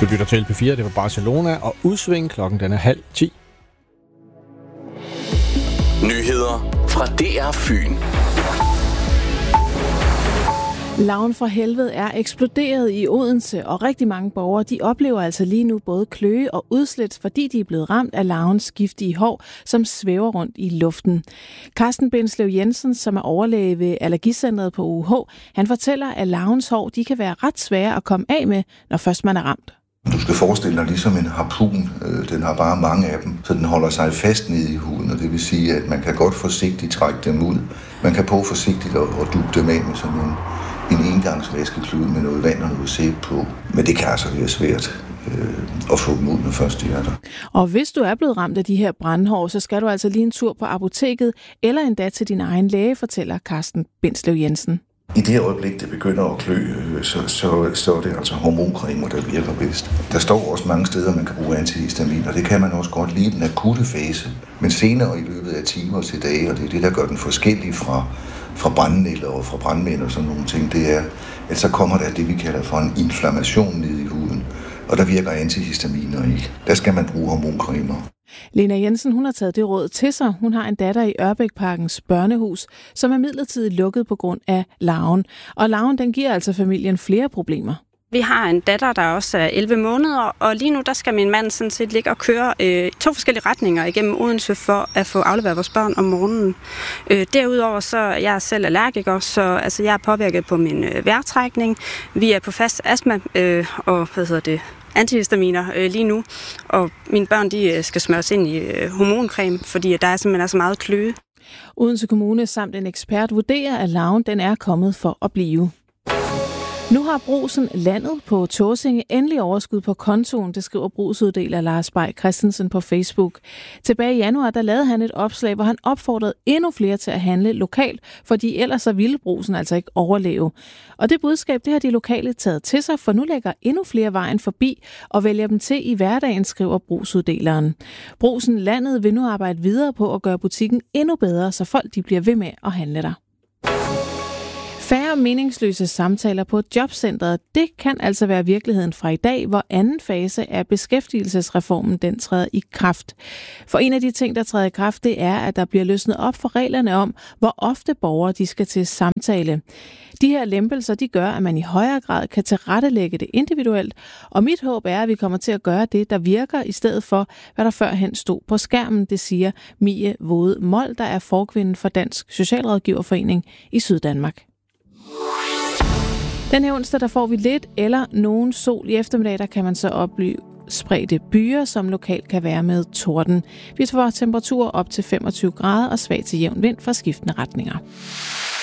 Du lytter til P4, det var Barcelona og udsving. Klokken den er 9:30. Nyheder fra DR Fyn. Larven fra helvede er eksploderet i Odense, og rigtig mange borgere de oplever altså lige nu både kløe og udslæt, fordi de er blevet ramt af larvens giftige hår, som svæver rundt i luften. Carsten Bindslev Jensen, som er overlæge ved Allergicentret på UH, han fortæller, at larvens hår de kan være ret svære at komme af med, når først man er ramt. Du skal forestille dig ligesom en harpun. Den har bare mange af dem, så den holder sig fast nede i huden, og det vil sige, at man kan godt forsigtigt trække dem ud. Man kan prøve forsigtigt at dubbe dem af med sådan en engangsvaskeklud med noget vand og noget sæbe på. Men det kan altså være svært at få dem ud, når først de er der. Og hvis du er blevet ramt af de her brandhår, så skal du altså lige en tur på apoteket, eller endda til din egen læge, fortæller Carsten Bindslev Jensen. I det øjeblik, det begynder at klø, så er det altså hormoncremer, der virker bedst. Der står også mange steder, man kan bruge antihistamin, og det kan man også godt lide i den akutte fase. Men senere i løbet af timer til dage, og det er det, der gør den forskellig fra brandnælder og fra brandmænd og sådan nogle ting, det er, at så kommer der det, vi kalder for en inflammation nede i huden, og der virker antihistaminer ikke. Der skal man bruge hormoncremer. Lena Jensen, hun har taget det råd til sig. Hun har en datter i Ørbækparkens børnehus, som er midlertidigt lukket på grund af larven. Og larven, den giver altså familien flere problemer. Vi har en datter, der også er 11 måneder, og lige nu der skal min mand sådan set ligge og køre 2 forskellige retninger igennem Odense for at få afleveret vores børn om morgenen. Derudover så er jeg selv allergiker, så altså, jeg er påvirket på min vejrtrækning. Vi er på fast astma og antihistaminer lige nu, og mine børn de skal smøres ind i hormoncreme, fordi der er simpelthen så meget kløe. Odense Kommune samt en ekspert vurderer, at larven den er kommet for at blive. Nu har Brugsen landet på Tåsinge endelig overskud på kontoen, det skriver brugsuddeler Lars Bay Christensen på Facebook. Tilbage i januar, der lavede han et opslag, hvor han opfordrede endnu flere til at handle lokalt, fordi ellers så ville Brugsen altså ikke overleve. Og det budskab, det har de lokale taget til sig, for nu lægger endnu flere vejen forbi og vælger dem til i hverdagen, skriver brugsuddeleren. Brugsen landet vil nu arbejde videre på at gøre butikken endnu bedre, så folk de bliver ved med at handle der. Færre meningsløse samtaler på jobcentret, det kan altså være virkeligheden fra i dag, hvor anden fase af beskæftigelsesreformen den træder i kraft. For en af de ting, der træder i kraft, det er, at der bliver løsnet op for reglerne om, hvor ofte borgere de skal til samtale. De her lempelser, de gør, at man i højere grad kan tilrettelægge det individuelt, og mit håb er, at vi kommer til at gøre det, der virker, i stedet for, hvad der førhen stod på skærmen, det siger Mie Vode Mold, der er forkvinde for Dansk Socialrådgiverforening i Syddanmark. Den her onsdag, der får vi lidt eller nogen sol. I eftermiddag, der kan man så opleve spredte byer, som lokalt kan være med torden. Vi får temperaturer op til 25 grader og svag til jævn vind fra skiftende retninger.